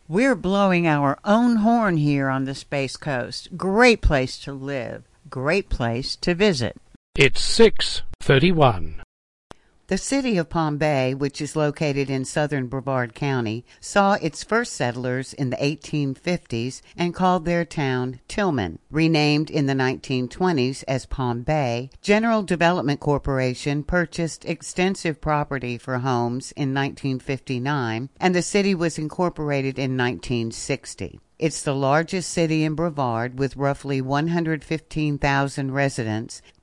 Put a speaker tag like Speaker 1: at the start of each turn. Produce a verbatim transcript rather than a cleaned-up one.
Speaker 1: We're blowing our own horn here on the Space Coast. Great place to live. Great place to visit.
Speaker 2: It's six thirty-one.
Speaker 1: The city of Palm Bay, which is located in southern Brevard County, saw its first settlers in the eighteen fifties and called their town Tillman. Renamed in the nineteen twenties as Palm Bay, General Development Corporation purchased extensive property for homes in nineteen fifty-nine, and the city was incorporated in nineteen sixty. It's the largest city in Brevard with roughly one hundred fifteen thousand residents,